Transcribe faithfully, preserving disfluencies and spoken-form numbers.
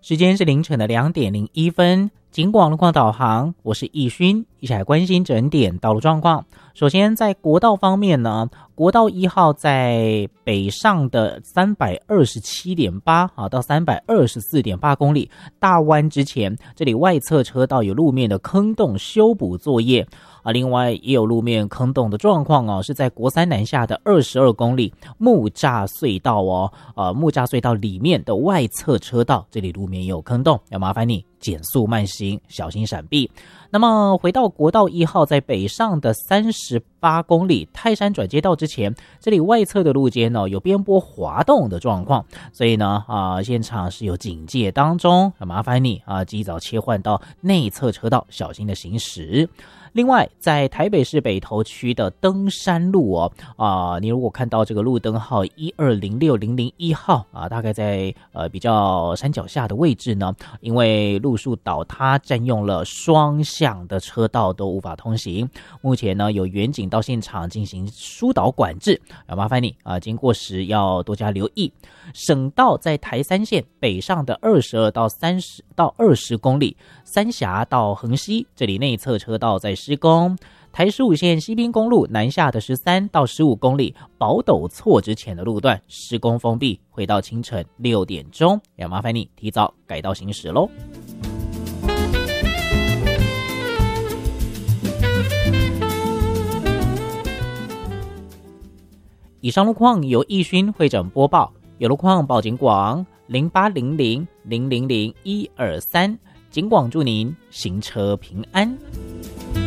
时间是凌晨的两点零一分，警广路况导航，我是易勋，一起来关心整点道路状况。首先在国道方面呢，国道一号在北上的三百二十七点八啊到三百二十四点八公里，大弯之前，这里外侧车道有路面的坑洞修补作业。啊，另外也有路面坑洞的状况哦，是在国三南下的二十二公里木栅隧道哦，呃，木栅隧道里面的外侧车道，这里路面也有坑洞，要麻烦你减速慢行，小心闪避。那么回到国道一号在北上的三十八公里泰山转接道之前，这里外侧的路肩呢、哦、有边坡滑动的状况，所以呢啊、呃、现场是有警戒当中，麻烦你啊及早切换到内侧车道，小心的行驶。另外，在台北市北投区的登山路哦，啊、呃，你如果看到这个路灯号一二零六零零一号啊，大概在呃比较山脚下的位置呢，因为路树倒塌占用了双向的车道，都无法通行。目前呢，有员警到现场进行疏导管制，要麻烦你啊，经过时要多加留意。省道在台三线北上的二十二到三十到二十公里，三峡到横溪这里内侧车道在施工。台十五线西滨公路南下的十三到十五公里宝斗错之前的路段施工封闭，会到清晨六点钟，要麻烦你提早改道行驶咯。以上路况由易勋会诊播报，有路况报警广零八零零零零零一二三，警广祝您行车平安。